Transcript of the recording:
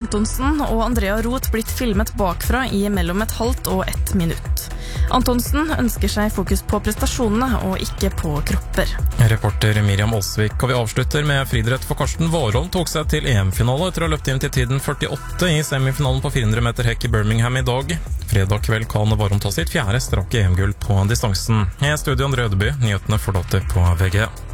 Antonsen og Andrea Roth blitt filmet bakfra I mellom et halvt og 1 minutt. Antonsen ønsker seg fokus på prestasjonene og ikke på kropper. Reporter Miriam Olsvik, og vi avslutter med friidrett for Karsten Warholm tok seg til EM-finale etter å ha løpt inn til tiden 48 I semifinalen på 400 meter hekk I Birmingham I dag. Fredag kveld kan Warholm ta sitt 4. strake EM-gull på distansen. I studio Andre Ødeby, nyhetene forlater på VG.